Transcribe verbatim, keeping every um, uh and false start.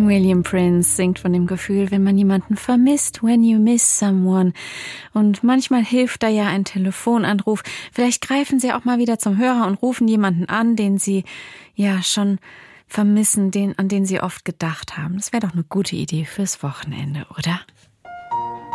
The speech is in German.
William Prince singt von dem Gefühl, wenn man jemanden vermisst, when you miss someone. Und manchmal hilft da ja ein Telefonanruf. Vielleicht greifen Sie auch mal wieder zum Hörer und rufen jemanden an, den Sie ja schon vermissen, den, an den Sie oft gedacht haben. Das wäre doch eine gute Idee fürs Wochenende, oder?